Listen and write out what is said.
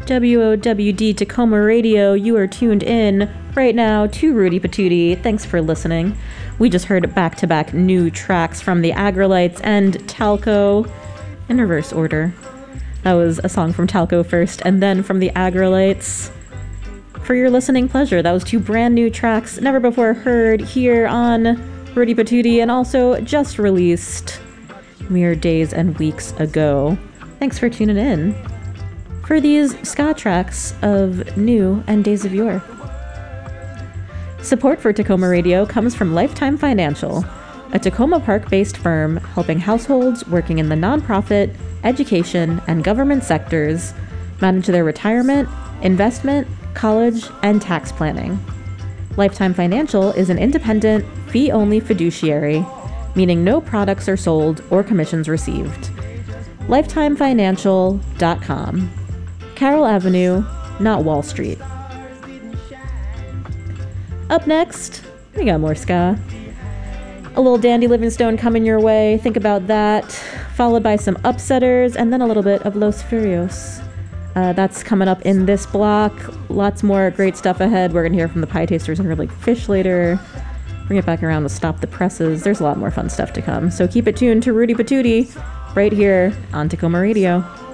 WOWD Tacoma Radio. You are tuned in right now to Rudy Patootie. Thanks for listening. We just heard back-to-back new tracks from the Aggrolites and Talco in reverse order. That was a song from Talco first and then from the Aggrolites. For your listening pleasure, that was two brand new tracks never before heard here on Rudy Patootie and also just released mere days and weeks ago. Thanks for tuning in for these ska tracks of new and days of yore. Support for Tacoma Radio comes from Lifetime Financial, a Tacoma Park-based firm helping households working in the nonprofit, education, and government sectors manage their retirement, investment, college, and tax planning. Lifetime Financial is an independent, fee-only fiduciary, meaning no products are sold or commissions received. LifetimeFinancial.com. Carroll Avenue, not Wall Street. Up next, we got more ska. A little Dandy Livingstone coming your way, think about that, followed by some Upsetters, and then a little bit of Los Furios. That's coming up in this block. Lots more great stuff ahead. We're going to hear from the Pie Tasters and Really Fish later. Bring it back around with Stop the Presses. There's a lot more fun stuff to come. So keep it tuned to Rudy Patootie right here on Tacoma Radio.